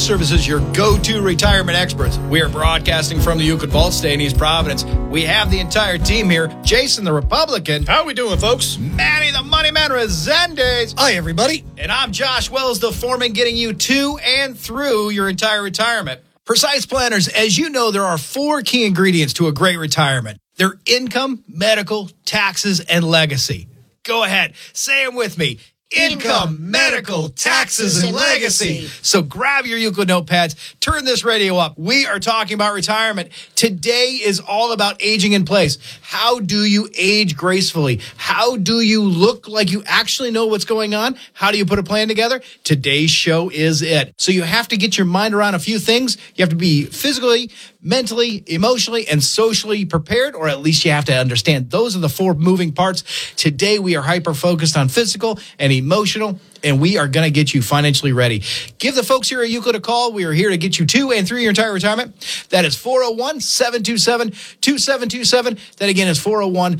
Services, your go-to retirement experts. We are broadcasting from the Euclid Vault Stay in East Providence. We have the entire team here. Jason, the Republican. How we doing, folks? Manny, the Money Man Resendez. Hi, everybody. And I'm Josh Wells, the foreman, getting you to and through your entire retirement. Precise Planners, as you know, there are 4 key ingredients to a great retirement. They're income, medical, taxes, and legacy. Go ahead. Say them with me. Income, medical, taxes, and legacy. So grab your Euclid notepads, turn this radio up. We are talking about retirement. Today is all about aging in place. How do you age gracefully? How do you look like you actually know what's going on? How do you put a plan together? Today's show is it. So you have to get your mind around a few things. You have to be physically, mentally, emotionally, and socially prepared, or at least you have to understand those are the 4 moving parts. Today we are hyper-focused on physical and emotional, and we are going to get you financially ready. Give the folks here at Euclid a call. We are here to get you to and through your entire retirement. That is 401-727-2727. That again is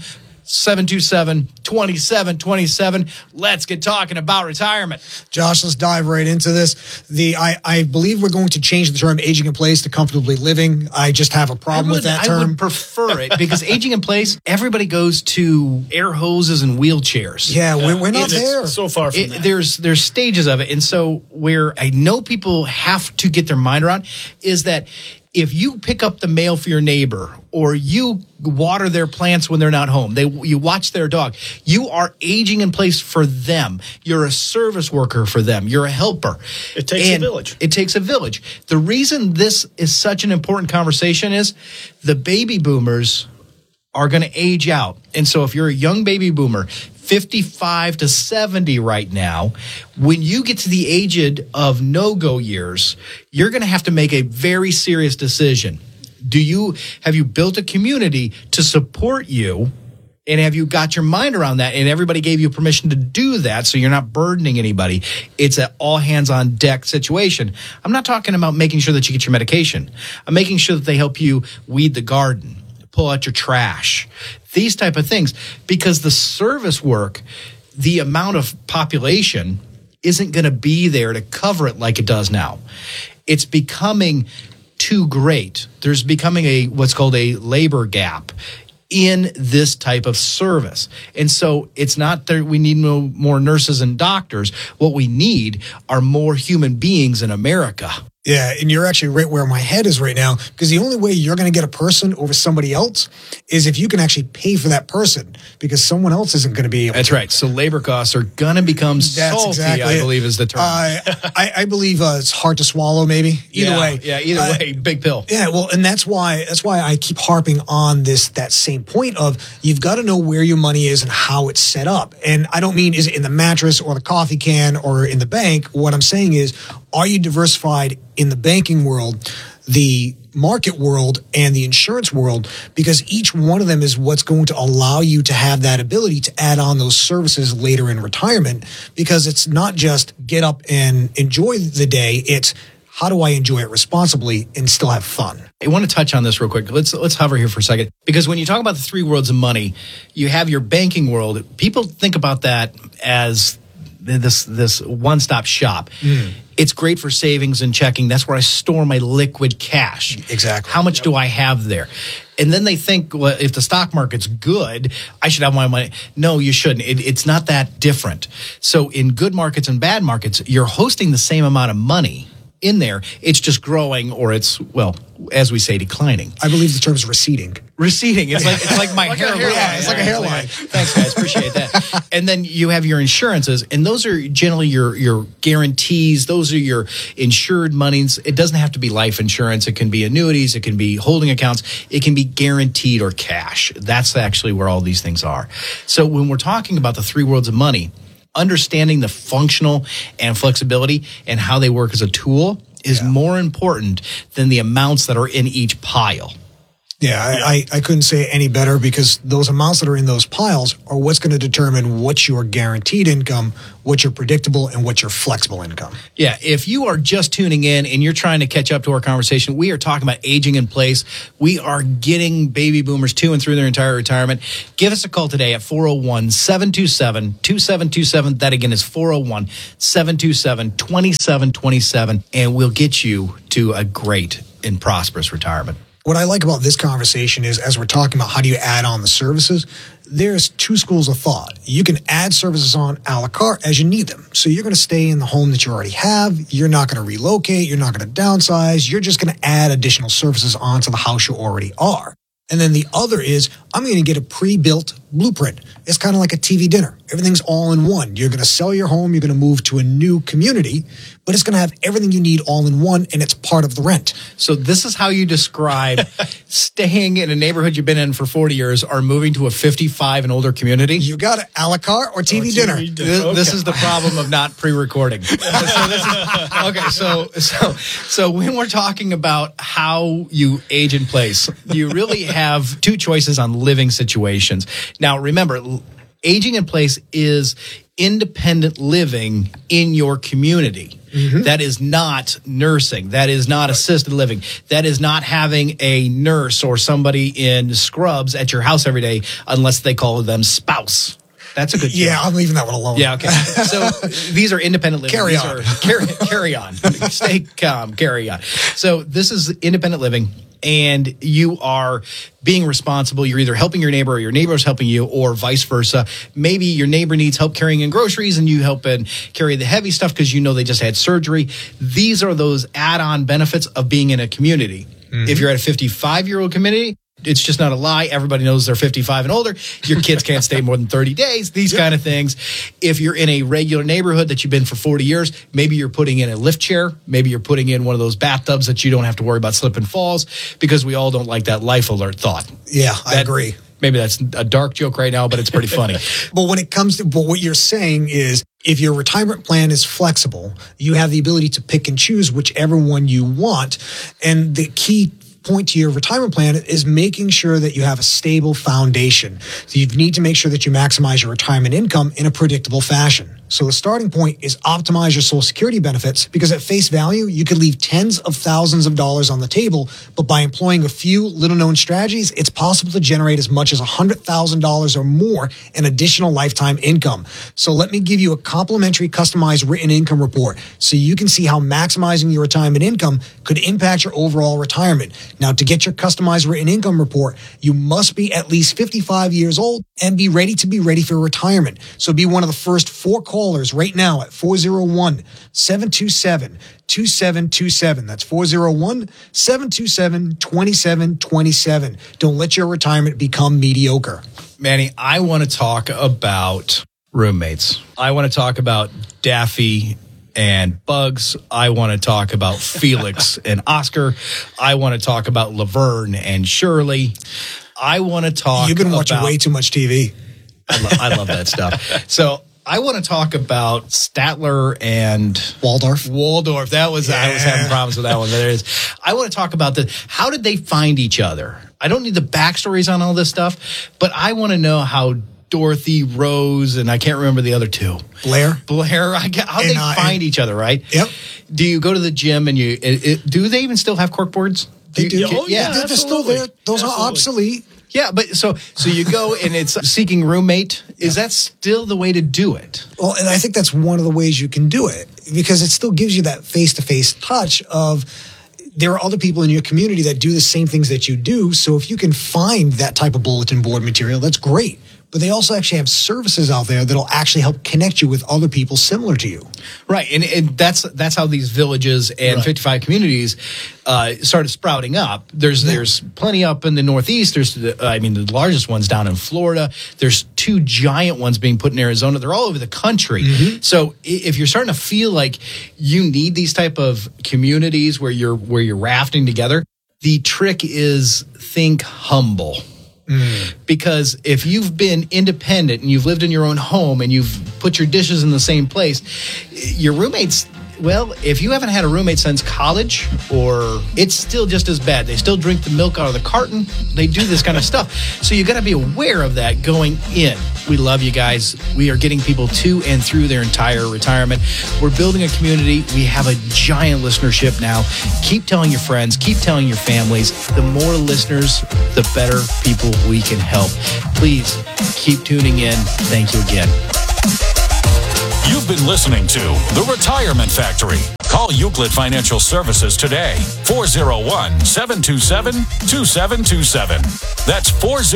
401-727-2727. Let's get talking about retirement. Josh, let's dive right into this. I believe we're going to change the term aging in place to comfortably living. I just have a problem with that term. I would prefer it because aging in place, everybody goes to air hoses and wheelchairs. Yeah, we're not there. So far from that. There's stages of it. And so where I know people have to get their mind around is that if you pick up the mail for your neighbor or you water their plants when they're not home, you watch their dog, you are aging in place for them. You're a service worker for them. You're a helper. It takes a village. It takes a village. The reason this is such an important conversation is the baby boomers are going to age out. And so if you're a young baby boomer, 55 to 70 right now, when you get to the age of no-go years, you're going to have to make a very serious decision. Have you built a community to support you? And have you got your mind around that? And everybody gave you permission to do that, so you're not burdening anybody. It's an all-hands-on-deck situation. I'm not talking about making sure that you get your medication. I'm making sure that they help you weed the garden, pull out your trash, these type of things. Because the service work, the amount of population isn't going to be there to cover it like it does now. It's becoming too great. There's becoming what's called a labor gap in this type of service. And so it's not that we need no more nurses and doctors. What we need are more human beings in America. Yeah, and you're actually right where my head is right now, because the only way you're going to get a person over somebody else is if you can actually pay for that person, because someone else isn't going to be able That's to. right. So labor costs are going to become salty, exactly I believe is the term. I believe it's hard to swallow, maybe. Either way. Yeah, either way, big pill. Yeah, well, and that's why I keep harping on that same point of you've got to know where your money is and how it's set up. And I don't mean is it in the mattress or the coffee can or in the bank. What I'm saying is, are you diversified in the banking world, the market world, and the insurance world? Because each one of them is what's going to allow you to have that ability to add on those services later in retirement. Because it's not just get up and enjoy the day. It's how do I enjoy it responsibly and still have fun? I want to touch on this real quick. Let's hover here for a second. Because when you talk about the 3 worlds of money, you have your banking world. People think about that as this one-stop shop. It's great for savings and checking. That's where I store my liquid cash. Exactly. How much do I have there? And then they think, well, if the stock market's good, I should have my money. No, you shouldn't. It's not that different. So in good markets and bad markets, you're hosting the same amount of money in there. It's just growing, or it's, well, as we say, declining. I believe the term is receding. Receding. It's like my hairline. It's like a hairline. Thanks, guys. Appreciate that. And then you have your insurances, and those are generally your guarantees. Those are your insured monies. It doesn't have to be life insurance. It can be annuities. It can be holding accounts. It can be guaranteed or cash. That's actually where all these things are. So when we're talking about the 3 worlds of money, understanding the functional and flexibility and how they work as a tool is more important than the amounts that are in each pile. Yeah, I couldn't say it any better, because those amounts that are in those piles are what's going to determine what's your guaranteed income, what's your predictable, and what's your flexible income. Yeah, if you are just tuning in and you're trying to catch up to our conversation, we are talking about aging in place. We are getting baby boomers to and through their entire retirement. Give us a call today at 401-727-2727. That again is 401-727-2727, and we'll get you to a great and prosperous retirement. What I like about this conversation is, as we're talking about how do you add on the services, there's two schools of thought. You can add services on a la carte as you need them. So you're going to stay in the home that you already have. You're not going to relocate. You're not going to downsize. You're just going to add additional services onto the house you already are. And then the other is, I'm going to get a pre-built blueprint. It's kind of like a TV dinner. Everything's all in one. You're going to sell your home. You're going to move to a new community, but it's going to have everything you need all in one, and it's part of the rent. So this is how you describe staying in a neighborhood you've been in for 40 years or moving to a 55 and older community? You got it, a la carte or TV dinner. This is the problem of not pre-recording. So when we're talking about how you age in place, you really have two choices on living situations. Now, remember, aging in place is independent living in your community. Mm-hmm. That is not nursing. That is not assisted living. That is not having a nurse or somebody in scrubs at your house every day unless they call them spouse. That's a good joke. Yeah, I'm leaving that one alone. Yeah, okay. So these are independent living. Carry on. Carry on. Stay calm. Carry on. So this is independent living, and you are being responsible. You're either helping your neighbor or your neighbor is helping you, or vice versa. Maybe your neighbor needs help carrying in groceries and you help and carry the heavy stuff because you know they just had surgery. These are those add-on benefits of being in a community. Mm-hmm. If you're at a 55-year-old community, it's just not a lie. Everybody knows they're 55 and older. Your kids can't stay more than 30 days, these kind of things. If you're in a regular neighborhood that you've been for 40 years, maybe you're putting in a lift chair. Maybe you're putting in one of those bathtubs that you don't have to worry about slip and falls, because we all don't like that life alert thought. Yeah, I agree. Maybe that's a dark joke right now, but it's pretty funny. But when it comes to what you're saying is, if your retirement plan is flexible, you have the ability to pick and choose whichever one you want. And the key point to your retirement plan is making sure that you have a stable foundation. So you need to make sure that you maximize your retirement income in a predictable fashion. So the starting point is optimize your Social Security benefits, because at face value, you could leave tens of thousands of dollars on the table, but by employing a few little-known strategies, it's possible to generate as much as $100,000 or more in additional lifetime income. So let me give you a complimentary customized written income report so you can see how maximizing your retirement income could impact your overall retirement. Now, to get your customized written income report, you must be at least 55 years old and be ready for retirement. So be one of the first 4 callers right now at 401-727-2727. That's 401-727-2727. Don't let your retirement become mediocre. Manny, I want to talk about roommates. I want to talk about Daffy and Bugs. I want to talk about Felix and Oscar. I want to talk about Laverne and Shirley. I want to talk. You've been watching way too much TV. I love that stuff. So I want to talk about Statler and Waldorf. That was, I was having problems with that one. There it is. I want to talk about how did they find each other? I don't need the backstories on all this stuff, but I want to know how Dorothy, Rose, and I can't remember the other two. Blair, how they find each other, right? Yep. Do you go to the gym and do they even still have corkboards? They do. Yeah, they're still there. Those are obsolete. Yeah, but so you go and it's seeking roommate. Is that still the way to do it? Well, and I think that's one of the ways you can do it, because it still gives you that face-to-face touch of there are other people in your community that do the same things that you do. So if you can find that type of bulletin board material, that's great. But they also actually have services out there that'll actually help connect you with other people similar to you. Right, and that's how these villages and 55 communities started sprouting up. There's plenty up in the Northeast. There's the largest ones down in Florida. There's 2 giant ones being put in Arizona. They're all over the country. Mm-hmm. So if you're starting to feel like you need these type of communities where you're rafting together, the trick is think humble. Because if you've been independent and you've lived in your own home and you've put your dishes in the same place, your roommates Well, if you haven't had a roommate since college, or it's still just as bad. They still drink the milk out of the carton. They do this kind of stuff. So you got to be aware of that going in. We love you guys. We are getting people to and through their entire retirement. We're building a community. We have a giant listenership now. Keep telling your friends. Keep telling your families. The more listeners, the better people we can help. Please keep tuning in. Thank you again. You've been listening to The Retirement Factory. Call Euclid Financial Services today, 401-727-2727. That's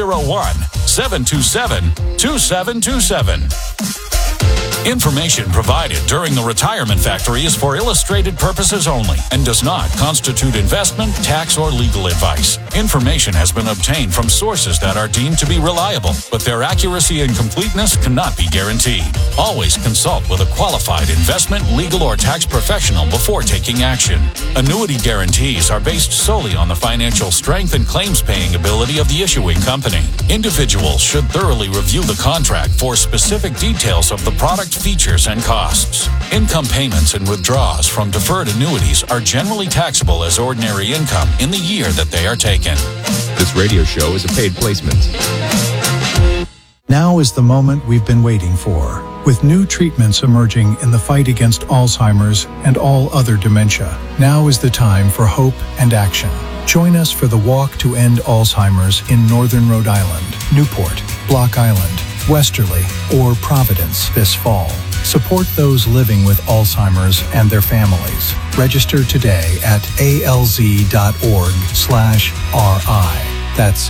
401-727-2727. Information provided during The Retirement Factory is for illustrated purposes only and does not constitute investment, tax, or legal advice. Information has been obtained from sources that are deemed to be reliable, but their accuracy and completeness cannot be guaranteed. Always consult with a qualified investment, legal, or tax professional before taking action. Annuity guarantees are based solely on the financial strength and claims-paying ability of the issuing company. Individuals should thoroughly review the contract for specific details of the product features and costs. Income payments and withdrawals from deferred annuities are generally taxable as ordinary income in the year that they are taken. This radio show is a paid placement. Now is the moment we've been waiting for. With new treatments emerging in the fight against Alzheimer's and all other dementia, now is the time for hope and action. Join us for the Walk to End Alzheimer's in Northern Rhode Island, Newport, Block Island, Westerly, or Providence this fall. Support those living with Alzheimer's and their families. Register today at alz.org/RI. That's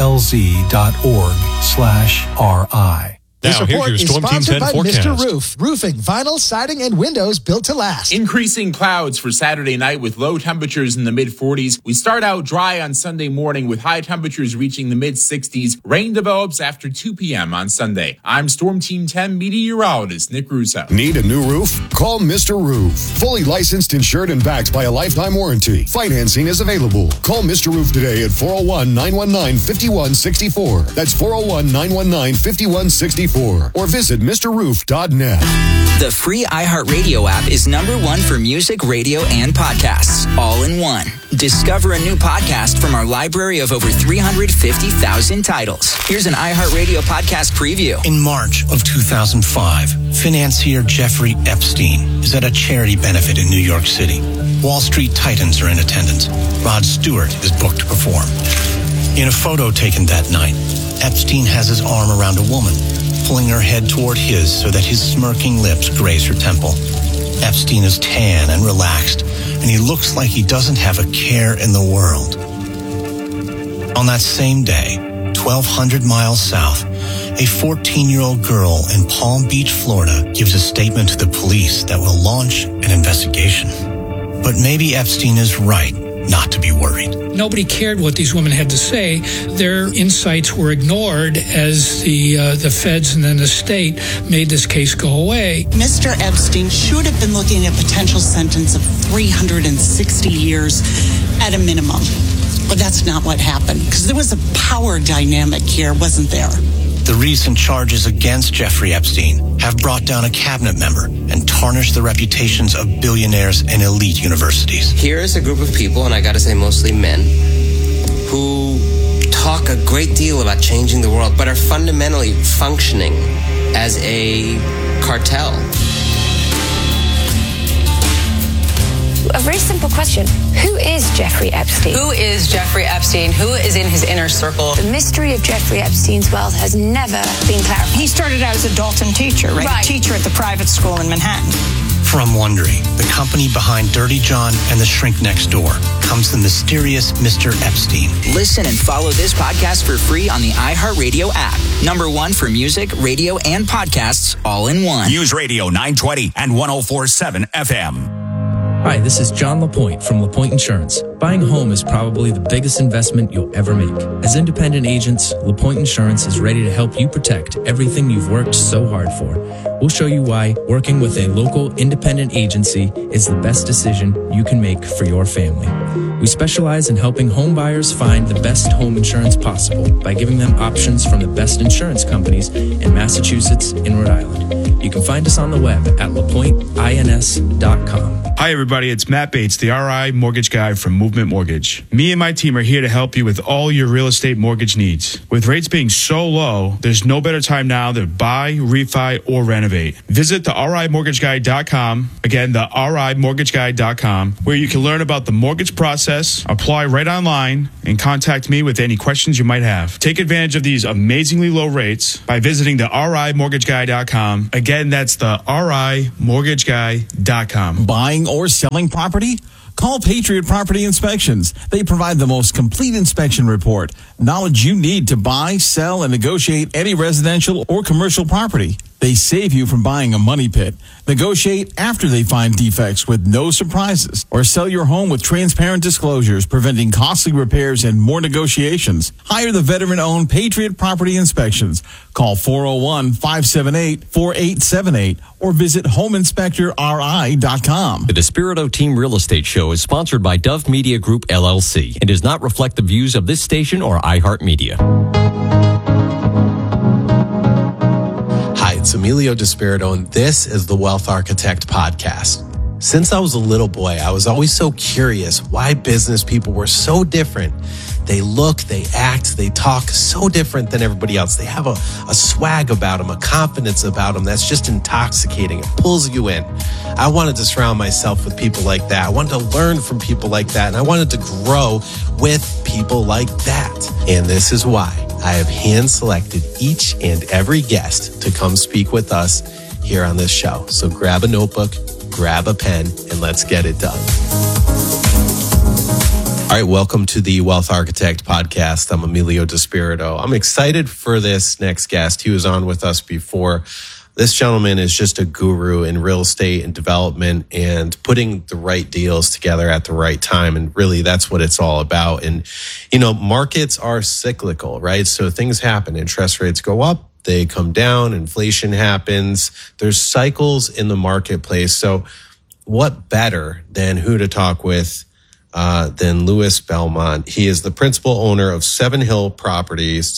alz.org/RI. This report is sponsored by Mr. Roof. Roofing, vinyl, siding, and windows built to last. Increasing clouds for Saturday night with low temperatures in the mid-40s. We start out dry on Sunday morning with high temperatures reaching the mid-60s. Rain develops after 2 p.m. on Sunday. I'm Storm Team 10 meteorologist Nick Russo. Need a new roof? Call Mr. Roof. Fully licensed, insured, and backed by a lifetime warranty. Financing is available. Call Mr. Roof today at 401-919-5164. That's 401-919-5164. Or visit MrRoof.net. The free iHeartRadio app is #1 for music, radio, and podcasts, all in one. Discover a new podcast from our library of over 350,000 titles. Here's an iHeartRadio podcast preview. In March of 2005, financier Jeffrey Epstein is at a charity benefit in New York City. Wall Street titans are in attendance. Rod Stewart is booked to perform. In a photo taken that night, Epstein has his arm around a woman, pulling her head toward his so that his smirking lips graze her temple. Epstein is tan and relaxed, and he looks like he doesn't have a care in the world. On that same day, 1,200 miles south, a 14-year-old girl in Palm Beach, Florida, gives a statement to the police that will launch an investigation. But maybe Epstein is right not to be worried. Nobody cared what these women had to say. Their insights were ignored as the feds and then the state made this case go away. Mr. Epstein should have been looking at a potential sentence of 360 years at a minimum. But that's not what happened, because there was a power dynamic here, wasn't there? The recent charges against Jeffrey Epstein have brought down a cabinet member and tarnished the reputations of billionaires and elite universities. Here is a group of people, and I gotta say mostly men, who talk a great deal about changing the world, but are fundamentally functioning as a cartel. A very simple question. Who is Jeffrey Epstein? Who is Jeffrey Epstein? Who is in his inner circle? The mystery of Jeffrey Epstein's wealth has never been clarified. He started out as a Dalton teacher, right? A teacher at the private school in Manhattan. From Wondery, the company behind Dirty John and The Shrink Next Door, comes the mysterious Mr. Epstein. Listen and follow this podcast for free on the iHeartRadio app. #1 for music, radio, and podcasts, all in one. News Radio 920 and 104.7 FM. Hi, this is John LaPointe from LaPointe Insurance. Buying a home is probably the biggest investment you'll ever make. As independent agents, LaPointe Insurance is ready to help you protect everything you've worked so hard for. We'll show you why working with a local independent agency is the best decision you can make for your family. We specialize in helping home buyers find the best home insurance possible by giving them options from the best insurance companies in Massachusetts and Rhode Island. You can find us on the web at lapointeins.com. Hi, everybody. It's Matt Bates, the RI mortgage guy from Movement Mortgage. Me and my team are here to help you with all your real estate mortgage needs. With rates being so low, there's no better time now to buy, refi, or renovate. Visit the RIMortgageGuy.com. Again, the RIMortgageGuy.com, where you can learn about the mortgage process, apply right online, and contact me with any questions you might have. Take advantage of these amazingly low rates by visiting the RIMortgageGuy.com. Again, that's the RIMortgageGuy.com. Buying or selling property? Call Patriot Property Inspections. They provide the most complete inspection report, knowledge you need to buy, sell, and negotiate any residential or commercial property. They save you from buying a money pit. Negotiate after they find defects with no surprises, or sell your home with transparent disclosures, preventing costly repairs and more negotiations. Hire the veteran-owned Patriot Property Inspections. Call 401-578-4878 or visit homeinspectorri.com. The Despirito Team Real Estate Show is sponsored by Dove Media Group, LLC, and does not reflect the views of this station or iHeartMedia. Hi, it's Emilio Despirito, and this is the Wealth Architect Podcast. Since I was a little boy, I was always so curious why business people were so different. They look, they act, they talk so different than everybody else. They have a swag about them, a confidence about them that's just intoxicating. It pulls you in. I wanted to surround myself with people like that. I wanted to learn from people like that, and I wanted to grow with people like that. And this is why I have hand-selected each and every guest to come speak with us here on this show. So grab a notebook, grab a pen, and let's get it done. All right, welcome to the Wealth Architect Podcast. I'm Emilio Despirito. I'm excited for this next guest. He was on with us before. This gentleman is just a guru in real estate and development and putting the right deals together at the right time. And really, that's what it's all about. And, you know, markets are cyclical, right? So things happen. Interest rates go up, they come down, inflation happens. There's cycles in the marketplace. So what better than who to talk with than Louis Belmont? He is the principal owner of Seven Hills Properties,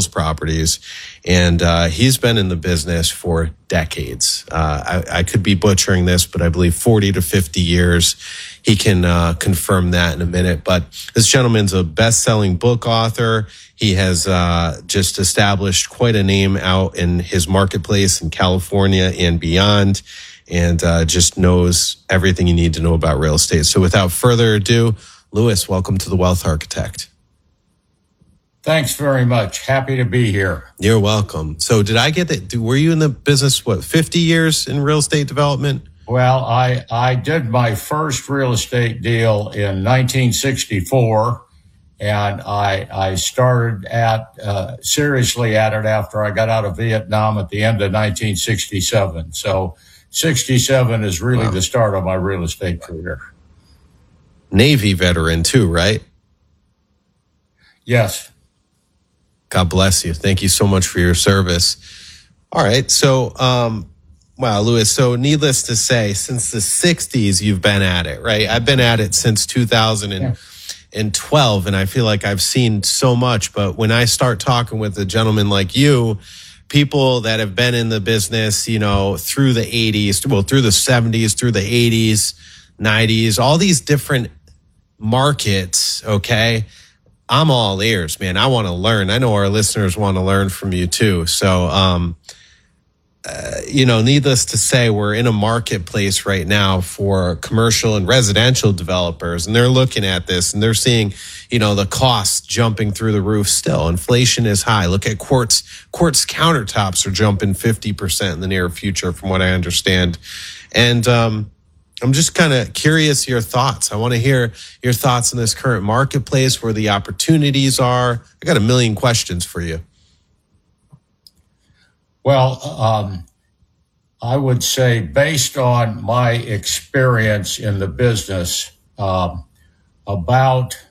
and he's been in the business for decades. I could be butchering this, but I believe 40 to 50 years. He can confirm that in a minute. But this gentleman's a best-selling book author. He has just established quite a name out in his marketplace in California and beyond, and just knows everything you need to know about real estate. So without further ado, Louis, welcome to the Wealth Architect. Thanks very much. Happy to be here. You're welcome. So did I get that? Were you in the business, 50 years in real estate development? Well, I did my first real estate deal in 1964, and I started seriously at it after I got out of Vietnam at the end of 1967. So 67 is really the start of my real estate career. Navy veteran too, right? Yes. God bless you. Thank you so much for your service. All right. So, wow, Louis. So needless to say, since the 60s, you've been at it, right? I've been at it since 2012, and I feel like I've seen so much. But when I start talking with a gentleman like you, people that have been in the business, you know, through the 80s, through the 70s, through the 80s, 90s, all these different markets, okay? I'm all ears, man. I want to learn. I know our listeners want to learn from you too. So, you know, needless to say, we're in a marketplace right now for commercial and residential developers, and they're looking at this and they're seeing, you know, the costs jumping through the roof still. Inflation is high. Look at quartz countertops are jumping 50% in the near future, from what I understand. And I'm just kind of curious your thoughts. I want to hear your thoughts on this current marketplace, where the opportunities are. I got a million questions for you. Well, I would say, based on my experience in the business, about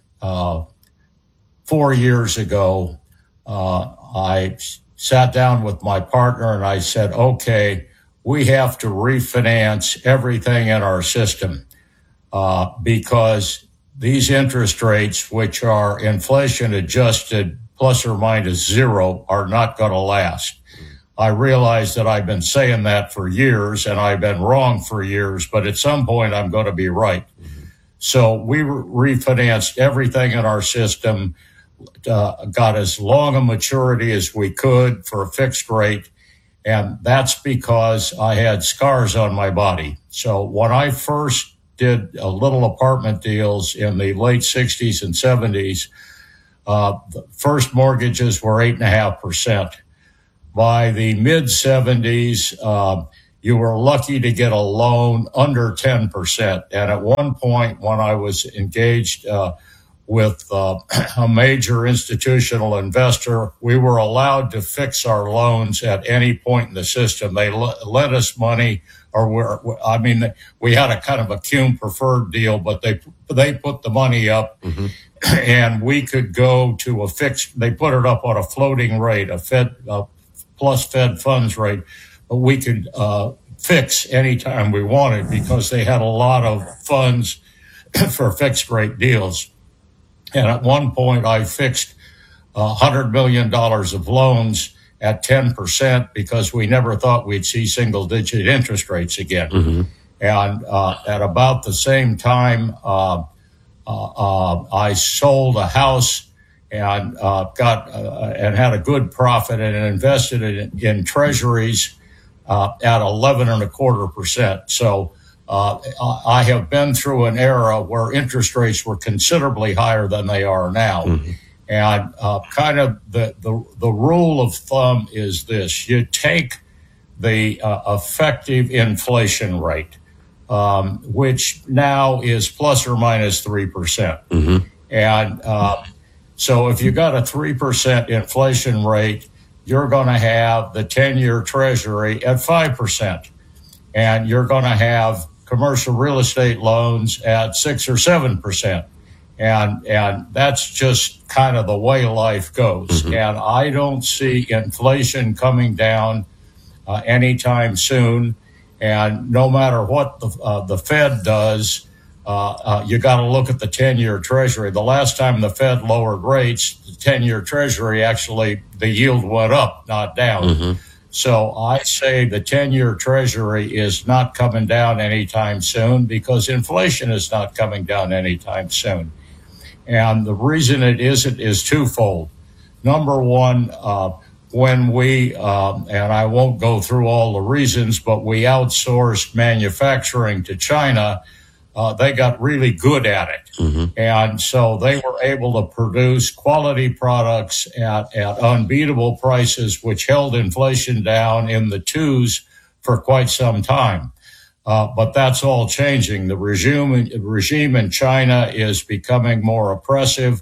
4 years ago, I sat down with my partner and I said, okay, we have to refinance everything in our system because these interest rates, which are inflation adjusted plus or minus zero, are not going to last. I realize that I've been saying that for years, and I've been wrong for years, but at some point I'm going to be right. So we refinanced everything in our system, got as long a maturity as we could for a fixed rate, and that's because I had scars on my body. So when I first did little apartment deals in the late 60s and 70s, the first mortgages were 8.5%. By the mid-70s, you were lucky to get a loan under 10%. And at one point, when I was engaged with a major institutional investor, we were allowed to fix our loans at any point in the system. They lent us money, we had a kind of a CUME preferred deal, but they put the money up, and we could go to a fixed. They put it up on a floating rate, a Fed plus Fed funds rate, but we could fix anytime we wanted because they had a lot of funds for fixed rate deals. And at one point, I fixed $100 million of loans at 10% because we never thought we'd see single digit interest rates again. And at about the same time, I sold a house and and had a good profit and invested in treasuries at 11.25%. So I have been through an era where interest rates were considerably higher than they are now. And kind of the rule of thumb is this: you take the effective inflation rate, which now is plus or minus 3%. And so if you got a 3% inflation rate, you're going to have the 10-year Treasury at 5%. And you're going to have commercial real estate loans at 6 or 7%. And that's just kind of the way life goes. And I don't see inflation coming down anytime soon. And no matter what the Fed does, you got to look at the 10-year Treasury. The last time the Fed lowered rates, the 10-year Treasury actually, the yield went up, not down. So I say the 10-year Treasury is not coming down anytime soon because inflation is not coming down anytime soon. And the reason it isn't is twofold. Number one, when we, and I won't go through all the reasons, but we outsourced manufacturing to China, they got really good at it. And so they were able to produce quality products at unbeatable prices, which held inflation down in the twos for quite some time. But that's all changing. The regime in China is becoming more oppressive,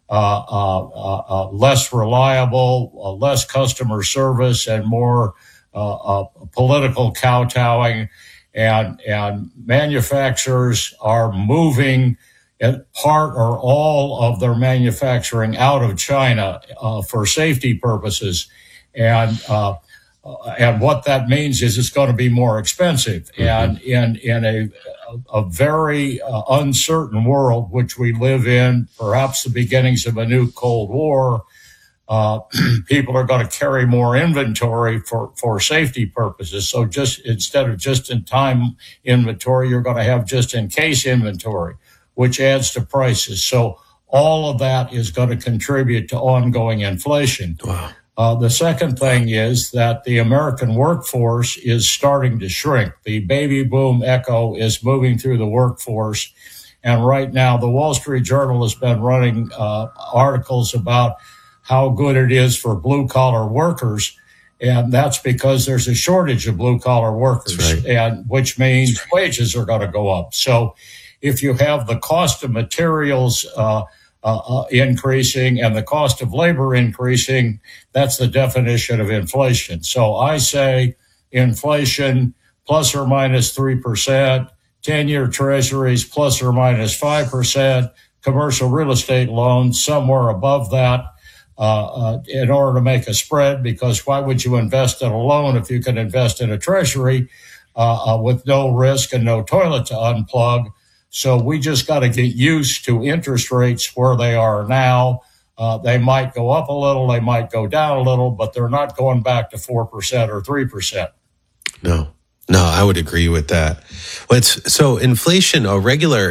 less reliable, less customer service, and more political kowtowing. And manufacturers are moving part or all of their manufacturing out of China for safety purposes. And what that means is it's going to be more expensive. And in a very uncertain world, which we live in, perhaps the beginnings of a new Cold War, people are going to carry more inventory for safety purposes. So just instead of just-in-time inventory, you're going to have just-in-case inventory, which adds to prices. So all of that is going to contribute to ongoing inflation. Wow. The second thing is that the American workforce is starting to shrink. The baby boom echo is moving through the workforce. And right now, the Wall Street Journal has been running articles about how good it is for blue-collar workers. And that's because there's a shortage of blue-collar workers, and which means wages are going to go up. So if you have the cost of materials increasing and the cost of labor increasing, that's the definition of inflation. So I say inflation plus or minus 3%, 10-year treasuries plus or minus 5%, commercial real estate loans somewhere above that in order to make a spread, because why would you invest in a loan if you can invest in a treasury with no risk and no toilet to unplug? So we just got to get used to interest rates where they are now. They might go up a little, they might go down a little, but they're not going back to 4% or 3%. No, I would agree with that. So inflation, a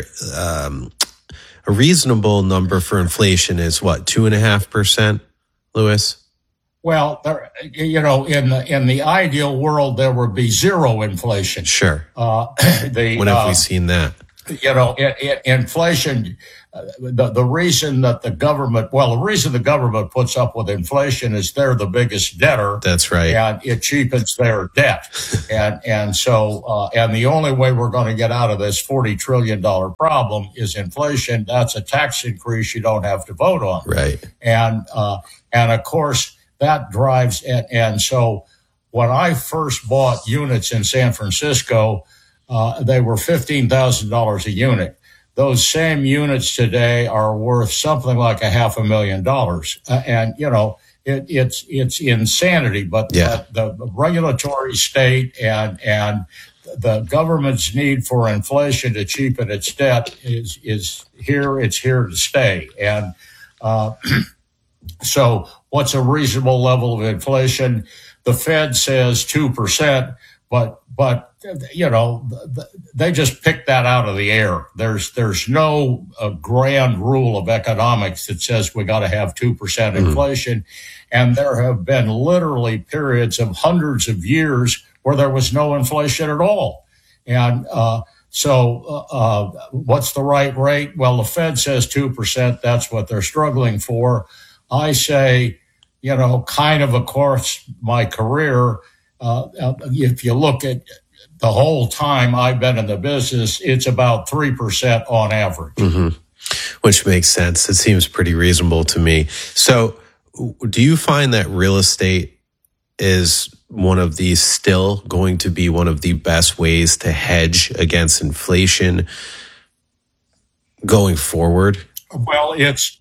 reasonable number for inflation is what, 2.5%, Louis? Well, in the ideal world, there would be zero inflation. Sure. When have we seen that? Inflation, the reason the government puts up with inflation is they're the biggest debtor. That's right. And it cheapens their debt. and the only way we're going to get out of this $40 trillion problem is inflation. That's a tax increase you don't have to vote on. Right. And of course, that drives, and so when I first bought units in San Francisco, they were $15,000 a unit. Those same units today are worth something like $500,000. It's insanity, but the regulatory state and the government's need for inflation to cheapen its debt is here. It's here to stay. And, so what's a reasonable level of inflation? The Fed says 2%, but they just picked that out of the air. There's no grand rule of economics that says we got to have 2% inflation. And there have been literally periods of hundreds of years where there was no inflation at all. And, so what's the right rate? Well, the Fed says 2%. That's what they're struggling for. I say, kind of course, my career, if you look at the whole time I've been in the business, it's about 3% on average. Mm-hmm. Which makes sense. It seems pretty reasonable to me. So do you find that real estate is still going to be one of the best ways to hedge against inflation going forward? Well, it's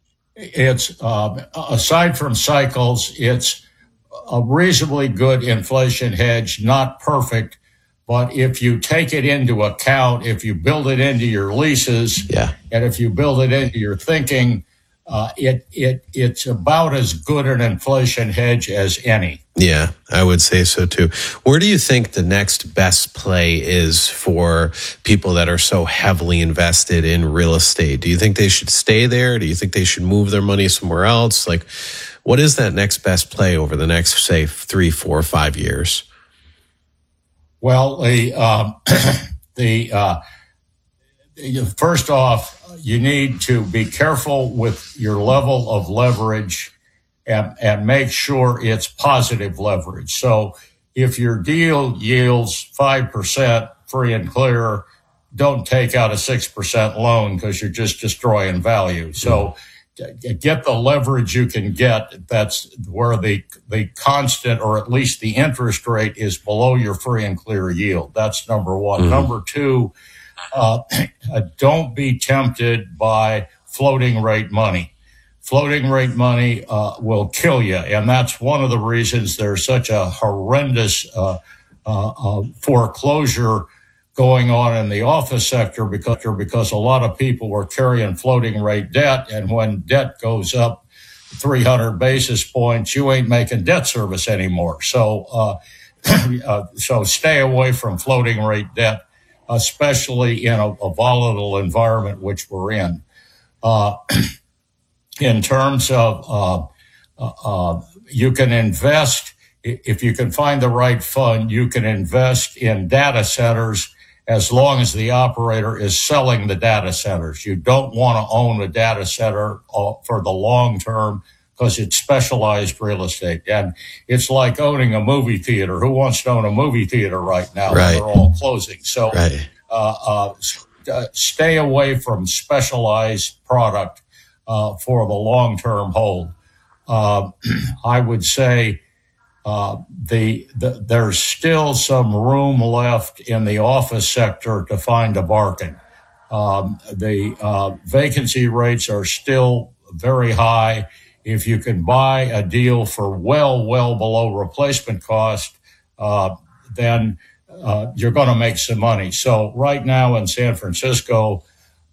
aside from cycles, it's a reasonably good inflation hedge, not perfect, but if you take it into account, if you build it into your leases, and if you build it into your thinking, it's about as good an inflation hedge as any. Yeah, I would say so too. Where do you think the next best play is for people that are so heavily invested in real estate? Do you think they should stay there? Do you think they should move their money somewhere else? Like, what is that next best play over the next, say, 3, 4, 5 years? Well, first off, you need to be careful with your level of leverage and make sure it's positive leverage. So if your deal yields 5% free and clear, don't take out a 6% loan because you're just destroying value. So get the leverage you can get. That's where the constant, or at least the interest rate, is below your free and clear yield. That's number one. Mm-hmm. Number two, don't be tempted by floating rate money. Floating rate money will kill you, and that's one of the reasons there's such a horrendous foreclosure going on in the office sector, because a lot of people were carrying floating rate debt, and when debt goes up 300 basis points, you ain't making debt service anymore. So so stay away from floating rate debt, especially in a volatile environment, which we're in. In terms of you can invest, if you can find the right fund, you can invest in data centers as long as the operator is selling the data centers. You don't want to own a data center for the long term because it's specialized real estate. And it's like owning a movie theater. Who wants to own a movie theater right now? Right. They're all closing. So stay away from specialized product for the long-term hold. I would say there's still some room left in the office sector to find a bargain. The vacancy rates are still very high. If you can buy a deal for well below replacement cost, then you're going to make some money. So right now in San Francisco,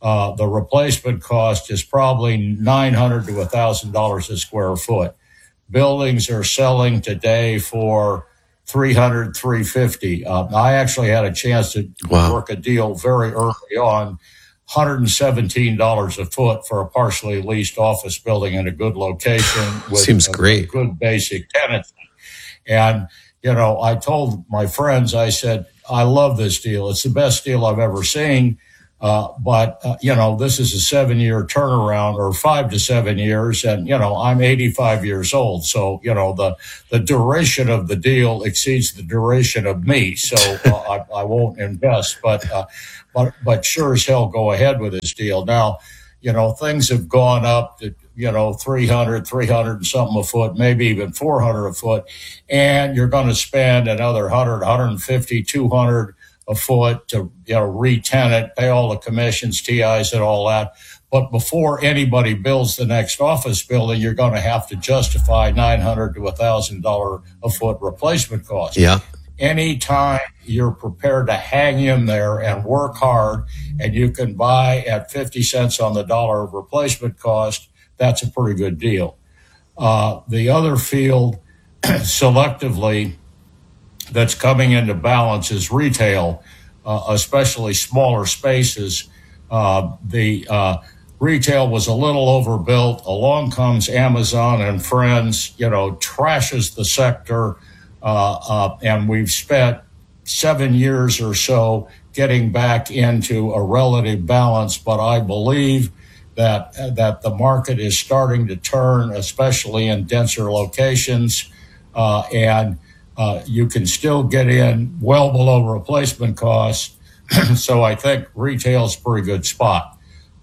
The replacement cost is probably $900 to $1,000 a square foot. Buildings are selling today for $300, $350. I actually had a chance to work a deal very early on, $117 a foot for a partially leased office building in a good location with Seems great. Good basic tenancy. And, I told my friends, I said, I love this deal. It's the best deal I've ever seen. But this is a 7-year turnaround, or 5 to 7 years. And, I'm 85 years old. So, the duration of the deal exceeds the duration of me. So I won't invest, but sure as hell go ahead with this deal. Now, things have gone up to, 300 and something a foot, maybe even 400 a foot. And you're going to spend another 100, 150, 200 a foot to, re-tenant, pay all the commissions, TIs and all that. But before anybody builds the next office building, you're going to have to justify $900 to $1,000 a foot replacement cost. Yeah. Anytime you're prepared to hang in there and work hard, and you can buy at 50 cents on the dollar of replacement cost, that's a pretty good deal. The other field selectively that's coming into balance is retail, especially smaller spaces. The retail was a little overbuilt. Along comes Amazon and friends, trashes the sector. And we've spent 7 years or so getting back into a relative balance. But I believe that the market is starting to turn, especially in denser locations. And you can still get in well below replacement costs. So I think retail's a pretty good spot.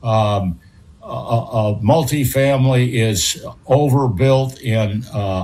Multifamily is overbuilt in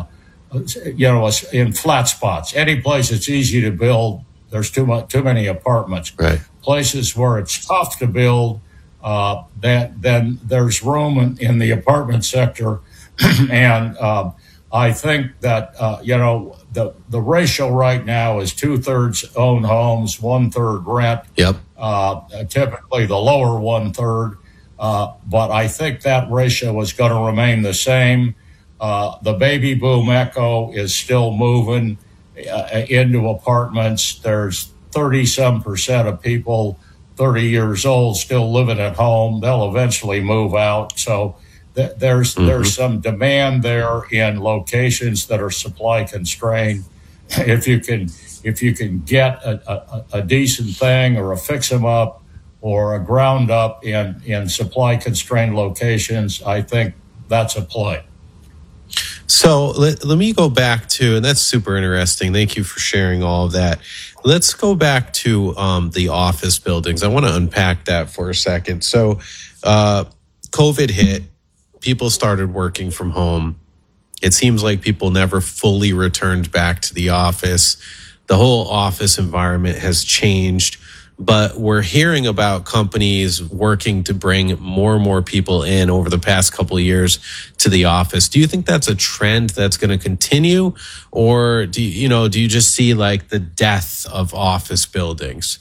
flat spots. Any place it's easy to build, there's too many apartments. Right. Places where it's tough to build, then there's room in the apartment sector. And I think that, the ratio right now is 2/3 own homes, 1/3 rent. Yep. Typically the lower 1/3. But I think that ratio is going to remain the same. The baby boom echo is still moving into apartments. There's 30-some% of people 30 years old still living at home. They'll eventually move out. So there's some demand there in locations that are supply constrained. If you can get a decent thing, or a fix 'em up, or a ground up in supply constrained locations, I think that's a play. So let me go back to, and that's super interesting. Thank you for sharing all of that. Let's go back to the office buildings. I want to unpack that for a second. So COVID hit. People started working from home. It seems like people never fully returned back to the office. The whole office environment has changed. But we're hearing about companies working to bring more and more people in over the past couple of years to the office. Do you think that's a trend that's going to continue, or do you just see like the death of office buildings?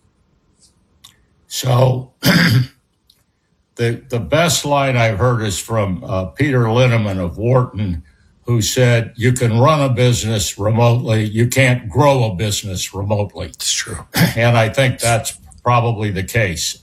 So the best line I've heard is from Peter Linneman of Wharton, who said, "You can run a business remotely. You can't grow a business remotely." It's true. And I think that's probably the case.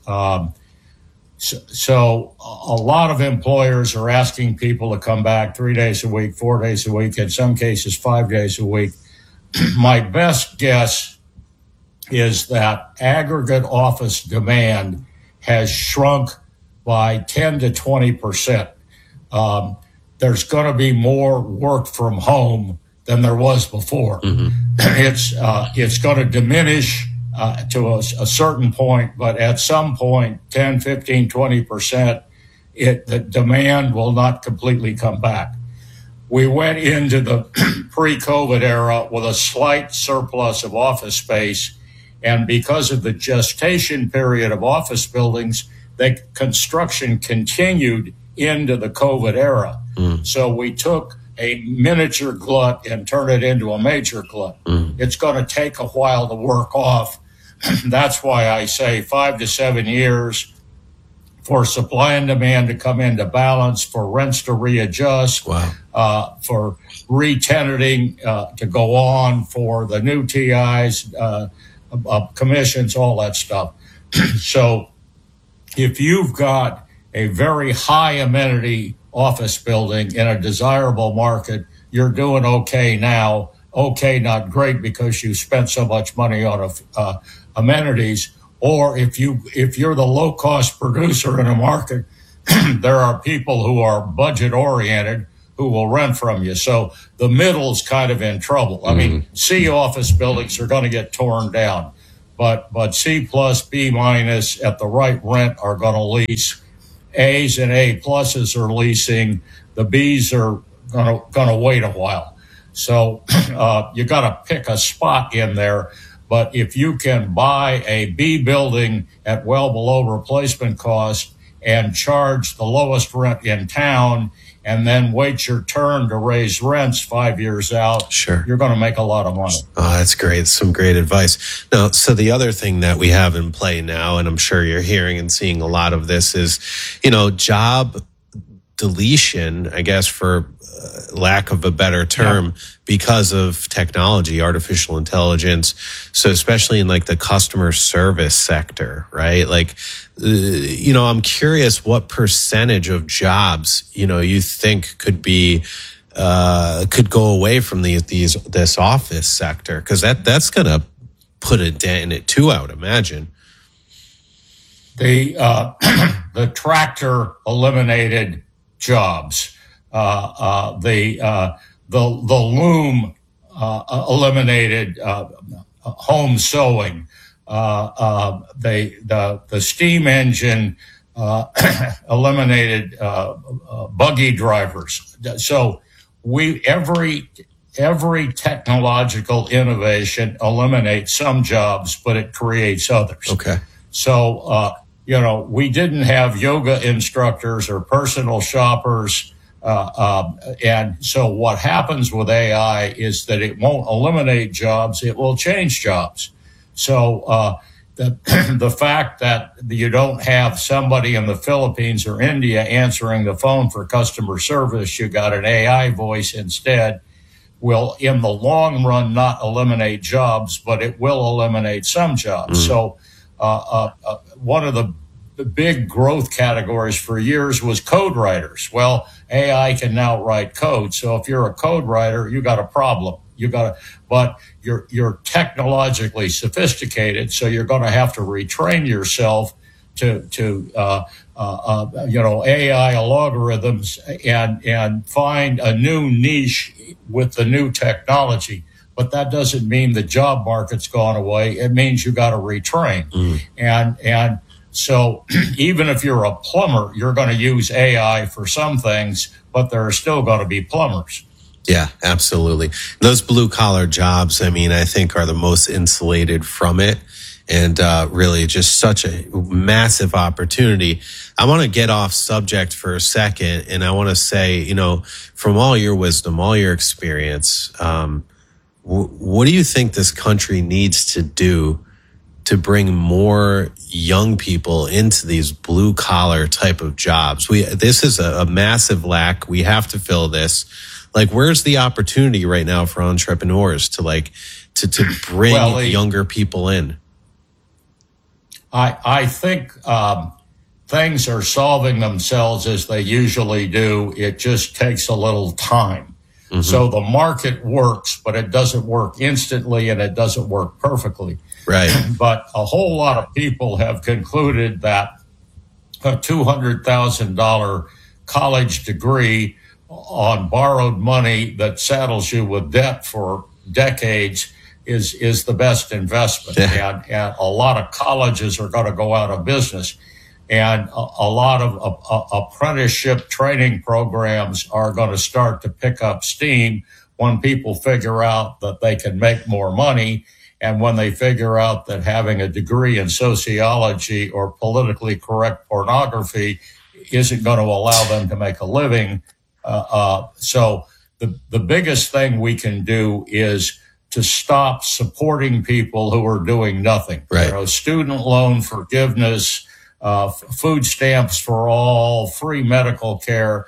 So a lot of employers are asking people to come back 3 days a week, 4 days a week, in some cases 5 days a week. My best guess is that aggregate office demand has shrunk by 10 to 20%. There's going to be more work from home than there was before. Mm-hmm. It's going to diminish to a certain point, but at some point, 10, 15, 20%, the demand will not completely come back. We went into the pre-COVID era with a slight surplus of office space, and because of the gestation period of office buildings, the construction continued into the COVID era. So we took a miniature glut and turned it into a major glut. It's going to take a while to work off. That's why I say 5 to 7 years. for supply and demand to come into balance, for rents to readjust, for re-tenanting to go on, for the new TIs, commissions, all that stuff. So if you've got a very high amenity office building in a desirable market, you're doing okay now. Okay, not great because you spent so much money on amenities. Or if you're the low cost producer in a market, there are people who are budget oriented who will rent from you. So the middle's kind of in trouble. I mean, C office buildings are going to get torn down, but C plus, B minus at the right rent are going to lease. A's and A pluses are leasing. The B's are going to wait a while. So you got to pick a spot in there. But if you can buy a B building at well below replacement cost and charge the lowest rent in town and then wait your turn to raise rents 5 years out, you're going to make a lot of money. Oh, that's great. Some great advice. Now, so the other thing that we have in play now, and I'm sure you're hearing and seeing a lot of this, is, job deletion, I guess, for lack of a better term, because of technology, artificial intelligence. So especially in like the customer service sector, right? Like, I'm curious what percentage of jobs, you think could go away from this office sector? Cause that's going to put a dent in it too, I would imagine. The tractor eliminated jobs. The loom eliminated home sewing. The steam engine eliminated buggy drivers. So every technological innovation eliminates some jobs, but it creates others. Okay. So we didn't have yoga instructors or personal shoppers. And so what happens with AI is that it won't eliminate jobs, it will change jobs. So the fact that you don't have somebody in the Philippines or India answering the phone for customer service, you got an AI voice instead, will in the long run not eliminate jobs, but it will eliminate some jobs. So one of the big growth categories for years was code writers. Well, AI can now write code. So if you're a code writer, you got a problem. But you're technologically sophisticated, so you're going to have to retrain yourself to AI algorithms and find a new niche with the new technology. But that doesn't mean the job market's gone away. It means you got to retrain. And so even if you're a plumber, you're going to use AI for some things, but there are still going to be plumbers. Yeah, absolutely. Those blue collar jobs, I think are the most insulated from it, and really just such a massive opportunity. I want to get off subject for a second, and I want to say, from all your wisdom, all your experience, what do you think this country needs to do to bring more young people into these blue collar type of jobs? This is a massive lack. We have to fill this. Like, where's the opportunity right now for entrepreneurs to bring younger people in? I think things are solving themselves as they usually do. It just takes a little time. So the market works, but it doesn't work instantly and it doesn't work perfectly. Right. But a whole lot of people have concluded that a $200,000 college degree on borrowed money that saddles you with debt for decades is the best investment. And a lot of colleges are going to go out of business. And a lot of apprenticeship training programs are going to start to pick up steam when people figure out that they can make more money. And when they figure out that having a degree in sociology or politically correct pornography isn't going to allow them to make a living. So the biggest thing we can do is to stop supporting people who are doing nothing. Right. Student loan forgiveness, food stamps for all, free medical care.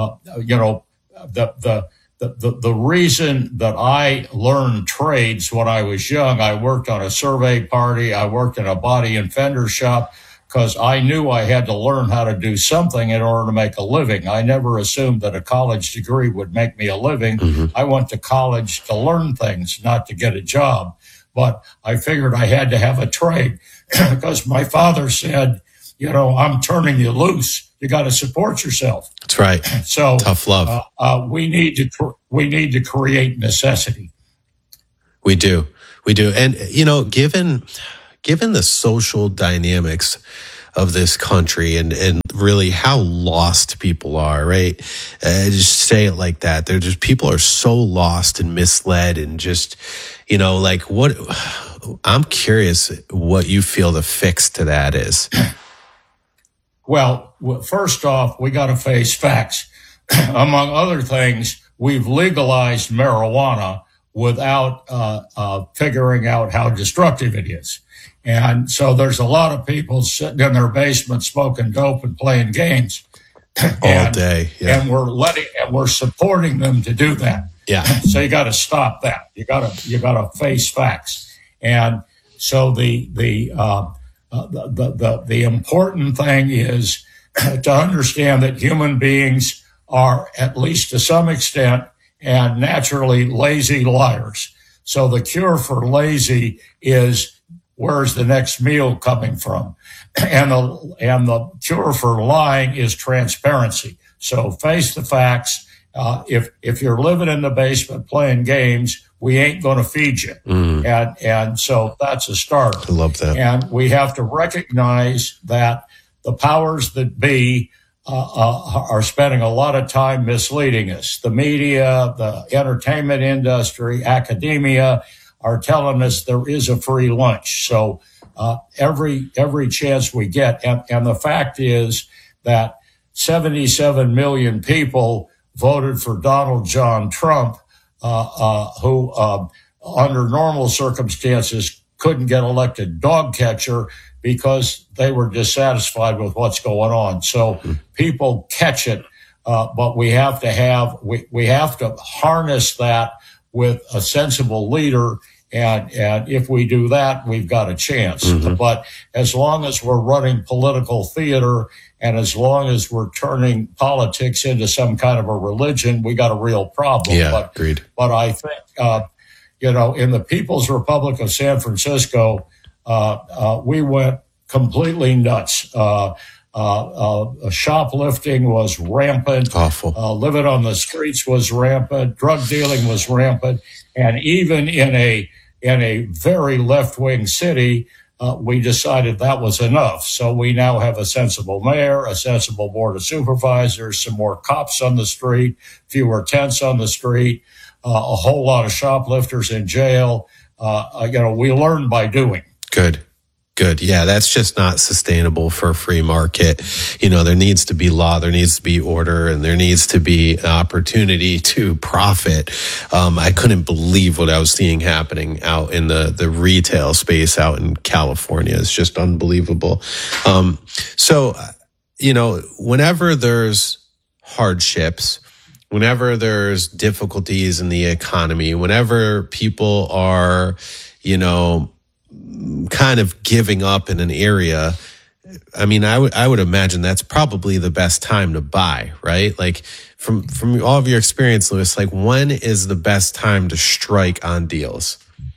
The reason that I learned trades when I was young, I worked on a survey party, I worked in a body and fender shop, because I knew I had to learn how to do something in order to make a living. I never assumed that a college degree would make me a living. Mm-hmm. I went to college to learn things, not to get a job. But I figured I had to have a trade because my father said, I'm turning you loose. You got to support yourself. That's right. So tough love. We need to create necessity. We do. And, given the social dynamics of this country and really how lost people are, right? Just say it like that. They're just, people are so lost and misled and just, what, I'm curious what you feel the fix to that is. Well, first off, we got to face facts. Among other things, we've legalized marijuana without figuring out how destructive it is. And so there's a lot of people sitting in their basement smoking dope and playing games all day. Yeah. And we're supporting them to do that. Yeah. So you got to stop that. You got to face facts. And so the important thing is to understand that human beings are, at least to some extent, and naturally lazy liars. So the cure for lazy is, where's the next meal coming from? And the cure for lying is transparency. So face the facts. If you're living in the basement playing games, we ain't going to feed you. Mm. And so that's a start. I love that. And we have to recognize that the powers that be are spending a lot of time misleading us. The media, the entertainment industry, academia are telling us there is a free lunch. So every chance we get, and the fact is that 77 million people voted for Donald John Trump, who under normal circumstances couldn't get elected dog catcher because they were dissatisfied with what's going on. So people catch it, but we have to harness that with a sensible leader. And if we do that, we've got a chance. Mm-hmm. But as long as we're running political theater and as long as we're turning politics into some kind of a religion, we got a real problem. Yeah, agreed. But I think, in the People's Republic of San Francisco, we went completely nuts. Shoplifting was rampant. Awful. Living on the streets was rampant. Drug dealing was rampant. And even in a very left-wing city, we decided that was enough. So we now have a sensible mayor, a sensible board of supervisors, some more cops on the street, fewer tents on the street, a whole lot of shoplifters in jail. We learn by doing. Good. Yeah, that's just not sustainable for a free market. There needs to be law, there needs to be order, and there needs to be an opportunity to profit. I couldn't believe what I was seeing happening out in the retail space out in California. It's just unbelievable. So, whenever there's hardships, whenever there's difficulties in the economy, whenever people are, kind of giving up in an area, I mean, I would imagine that's probably the best time to buy, right? Like from all of your experience, Louis, like when is the best time to strike on deals?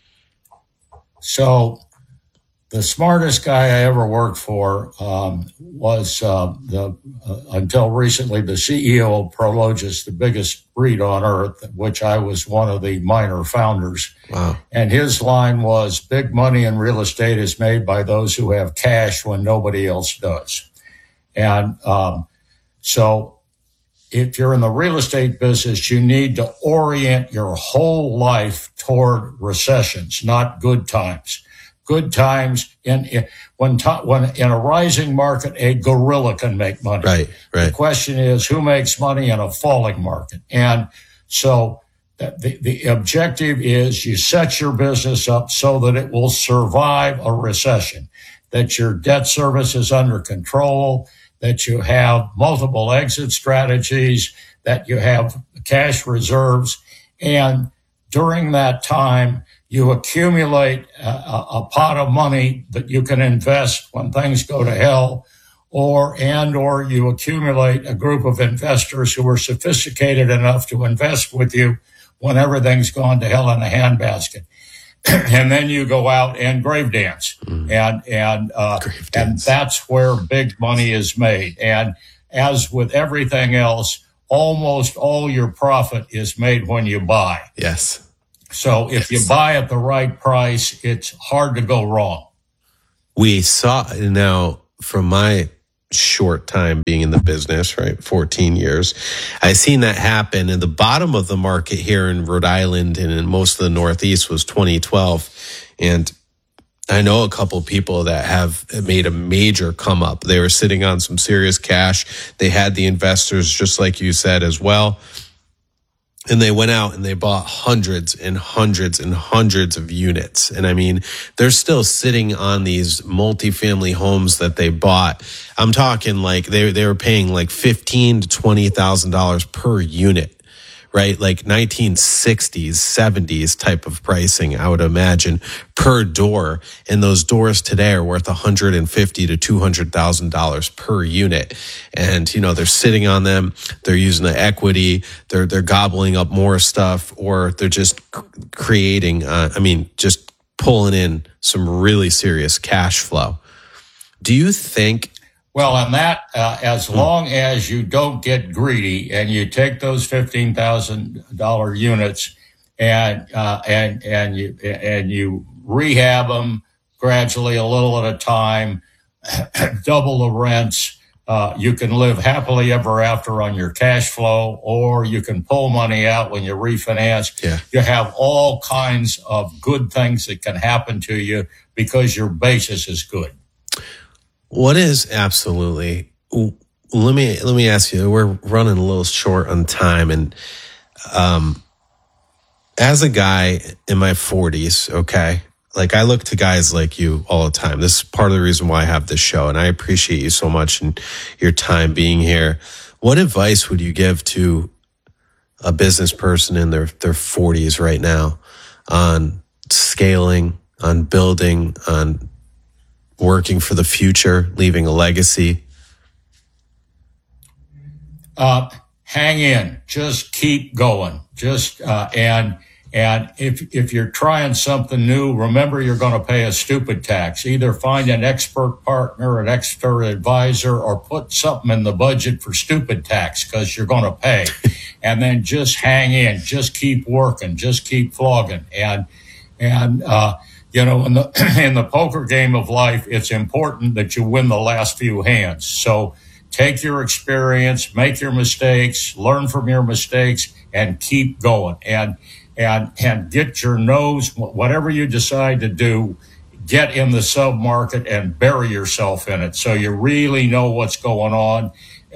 So the smartest guy I ever worked for was until recently the CEO of Prologis, the biggest REIT on earth, which I was one of the minor founders. Wow. And his line was, big money in real estate is made by those who have cash when nobody else does. And so if you're in the real estate business, you need to orient your whole life toward recessions, not good times. Good times, when in a rising market, a gorilla can make money. Right. The question is, who makes money in a falling market? And so the objective is you set your business up so that it will survive a recession. that your debt service is under control, that you have multiple exit strategies, that you have cash reserves. And during that time, you accumulate a pot of money that you can invest when things go to hell, or you accumulate a group of investors who are sophisticated enough to invest with you when everything's gone to hell in a handbasket. And then you go out and grave dance. And that's where big money is made. And as with everything else, almost all your profit is made when you buy. Yes. So if you buy at the right price, it's hard to go wrong. We saw, now from my short time being in the business, right, 14 years, I've seen that happen. And the bottom of the market here in Rhode Island and in most of the Northeast was 2012. And I know a couple of people that have made a major come up. They were sitting on some serious cash. They had the investors, just like you said, as well. And they went out and they bought hundreds and hundreds and hundreds of units. And I mean, they're still sitting on these multifamily homes that they bought. I'm talking like they were paying like $15,000 to $20,000 per unit, right? Like 1960s, 70s type of pricing, I would imagine, per door. And those doors today are worth $150,000 to $200,000 per unit. And, you know, they're sitting on them. They're using the equity. They're gobbling up more stuff, or they're just creating, just pulling in some really serious cash flow. Do you think? Well, and that, as long as you don't get greedy and you take those $15,000 units and you rehab them gradually, a little at a time, double the rents, you can live happily ever after on your cash flow, or you can pull money out when you refinance. Yeah. You have all kinds of good things that can happen to you because your basis is good. What is absolutely? Let me ask you. We're running a little short on time, and as a guy in my 40s, okay, like I look to guys like you all the time. This is part of the reason why I have this show, and I appreciate you so much and your time being here. What advice would you give to a business person in their 40s right now on scaling, on building, on working for the future, leaving a legacy? Hang in, just keep going. And if you're trying something new, remember you're going to pay a stupid tax. Either find an expert partner, an expert advisor, or put something in the budget for stupid tax, because you're going to pay. And then just hang in, just keep working, just keep flogging. And you know, in the poker game of life, it's important that you win the last few hands. So take your experience, make your mistakes, learn from your mistakes, and keep going. And get your nose, whatever you decide to do, get in the sub-market and bury yourself in it, so you really know what's going on.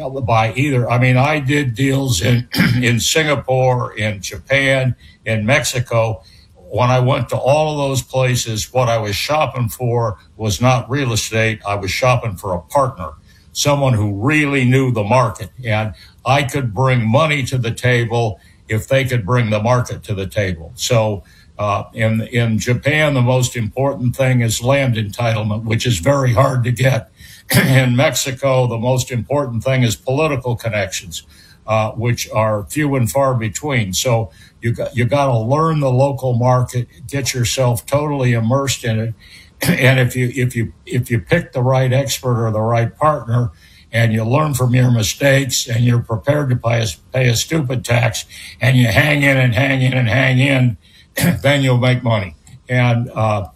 I did deals in Singapore, in Japan, in Mexico. When I went to all of those places, what I was shopping for was not real estate. I was shopping for a partner, someone who really knew the market. And I could bring money to the table if they could bring the market to the table. So in Japan, the most important thing is land entitlement, which is very hard to get. In Mexico, the most important thing is political connections, which are few and far between. So you got to learn the local market, get yourself totally immersed in it. And if you pick the right expert or the right partner, and you learn from your mistakes, and you're prepared to pay a stupid tax, and you hang in and hang in and hang in, then you'll make money. And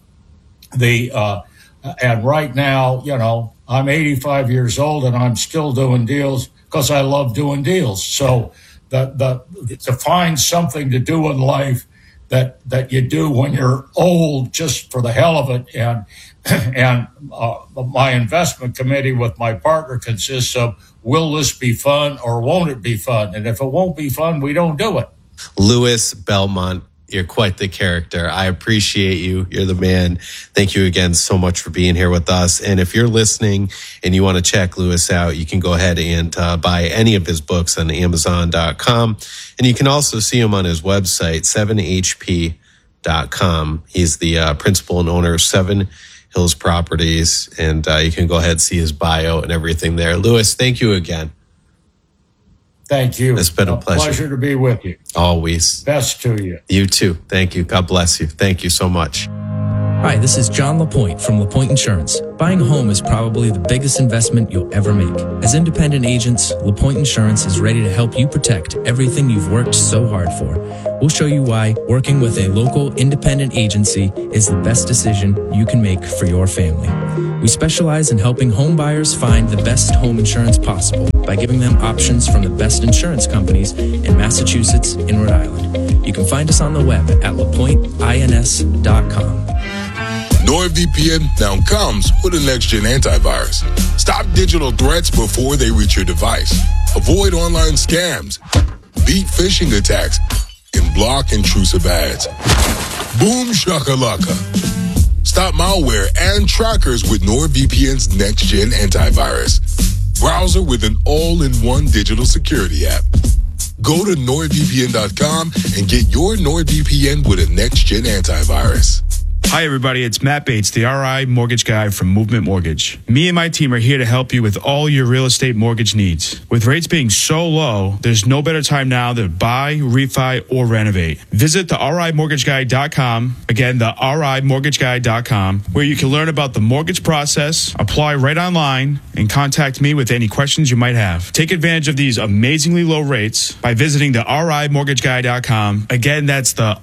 and right now, you know, I'm 85 years old and I'm still doing deals because I love doing deals. So to find something to do in life that you do when you're old just for the hell of it. And my investment committee with my partner consists of, will this be fun or won't it be fun? And if it won't be fun, we don't do it. Louis Belmont, You're quite the character. I appreciate you. You're the man. Thank you again so much for being here with us. And if you're listening and you want to check Louis out, you can go ahead and buy any of his books on Amazon.com. And you can also see him on his website, 7hp.com. He's the principal and owner of Seven Hills Properties. And you can go ahead and see his bio and everything there. Louis, thank you again. Thank you. It's been a pleasure to be with you. Always. Best to you. You too. Thank you. God bless you. Thank you so much. Hi, this is John LaPointe from LaPointe Insurance. Buying a home is probably the biggest investment you'll ever make. As independent agents, LaPointe Insurance is ready to help you protect everything you've worked so hard for. We'll show you why working with a local independent agency is the best decision you can make for your family. We specialize in helping home buyers find the best home insurance possible by giving them options from the best insurance companies in Massachusetts and Rhode Island. You can find us on the web at lapointeins.com. NordVPN now comes with a next-gen antivirus. Stop digital threats before they reach your device. Avoid online scams, beat phishing attacks, and block intrusive ads. Boom shakalaka. Stop malware and trackers with NordVPN's next-gen antivirus. Browser with an all-in-one digital security app. Go to NordVPN.com and get your NordVPN with a next-gen antivirus. Hi, everybody. It's Matt Bates, the RI mortgage guy from Movement Mortgage. Me and my team are here to help you with all your real estate mortgage needs. With rates being so low, there's no better time now to buy, refi, or renovate. Visit the RIMortgageGuy.com. Again, the RIMortgageGuy.com, where you can learn about the mortgage process, apply right online, and contact me with any questions you might have. Take advantage of these amazingly low rates by visiting the RIMortgageGuy.com. Again, that's the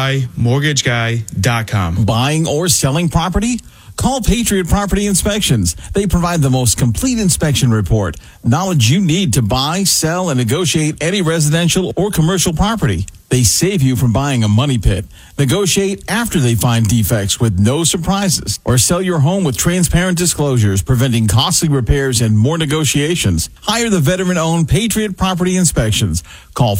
RIMortgageGuy.com. Buying or selling property? Call Patriot Property Inspections. They provide the most complete inspection report, knowledge you need to buy, sell, and negotiate any residential or commercial property. They save you from buying a money pit. Negotiate after they find defects with no surprises, or sell your home with transparent disclosures, preventing costly repairs and more negotiations. Hire the veteran-owned Patriot Property Inspections. Call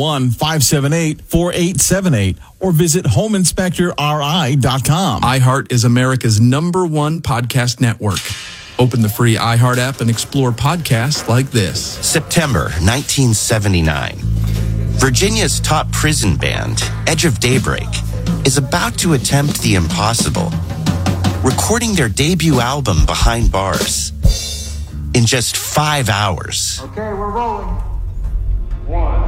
401-578-4878 or visit homeinspectorri.com. iHeart is America's #1 podcast network. Open the free iHeart app and explore podcasts like this. September 1979. Virginia's top prison band, Edge of Daybreak, is about to attempt the impossible, recording their debut album Behind Bars in just 5 hours. Okay, we're rolling. 1,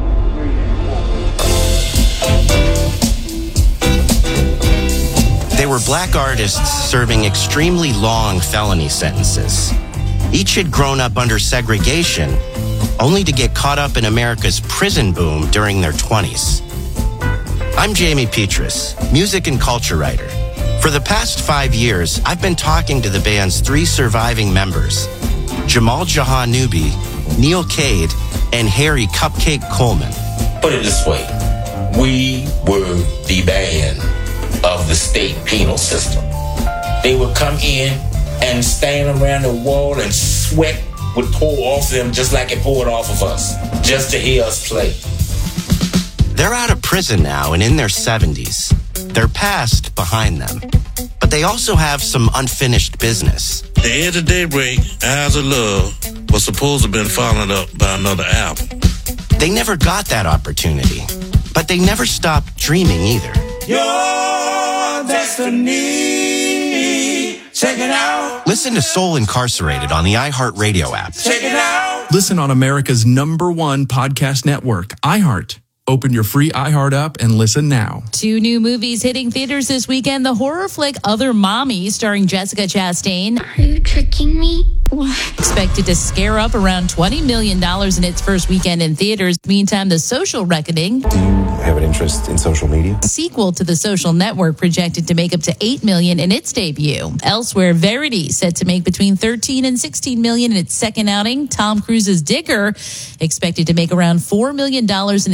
2, 3, and 4. They were black artists serving extremely long felony sentences. Each had grown up under segregation, only to get caught up in America's prison boom during their 20s. I'm Jamie Petrus, music and culture writer. For the past 5 years, I've been talking to the band's 3 surviving members, Jamal Jahanoubi, Neil Cade, and Harry Cupcake Coleman. Put it this way, we were the band of the state penal system. They would come in and stand around the wall and sweat would pour off them just like it poured off of us, just to hear us play. They're out of prison now and in their 70s. Their past behind them. But they also have some unfinished business. The Edge of Daybreak, Eyes of Love, was supposed to have been followed up by another album. They never got that opportunity, but they never stopped dreaming either. Your destiny, check it out. Listen to Soul Incarcerated on the iHeartRadio app. Check it out. Listen on America's #1 podcast network, iHeart. Open your free iHeart app and listen now. 2 new movies hitting theaters this weekend. The horror flick Other Mommy, starring Jessica Chastain. Are you tricking me? Expected to scare up around $20 million in its first weekend in theaters. Meantime, The Social Reckoning. Do you have an interest in social media? Sequel to The Social Network, projected to make up to $8 million in its debut. Elsewhere, Verity, set to make between $13 and $16 million in its second outing. Tom Cruise's Digger, expected to make around $4 million in its second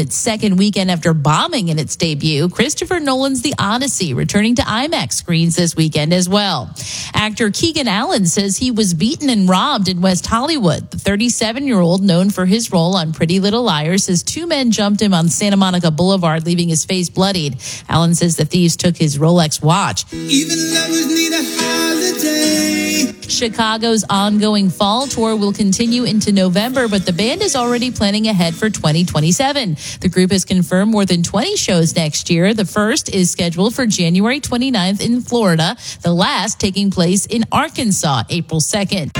second weekend after bombing in its debut, Christopher Nolan's The Odyssey returning to IMAX screens this weekend as well. Actor Keegan Allen says he was beaten and robbed in West Hollywood. The 37-year-old, known for his role on Pretty Little Liars, says two men jumped him on Santa Monica Boulevard, leaving his face bloodied. Allen says the thieves took his Rolex watch. Even lovers need a holiday. Chicago's ongoing fall tour will continue into November, but the band is already planning ahead for 2027. The group has confirmed more than 20 shows next year. The first is scheduled for January 29th in Florida, the last taking place in Arkansas, April 2nd.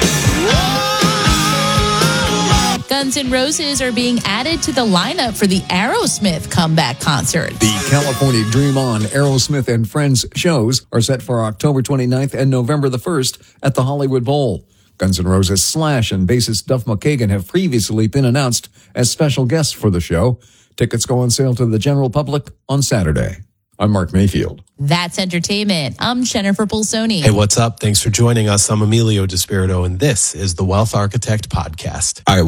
Guns N' Roses are being added to the lineup for the Aerosmith comeback concert. The California Dream On, Aerosmith and Friends shows are set for October 29th and November the 1st at the Hollywood Bowl. Guns N' Roses Slash and bassist Duff McKagan have previously been announced as special guests for the show. Tickets go on sale to the general public on Saturday. I'm Mark Mayfield. That's entertainment. I'm Jennifer Pulsoni. Hey, what's up? Thanks for joining us. I'm Emilio Despirito, and this is the Wealth Architect Podcast.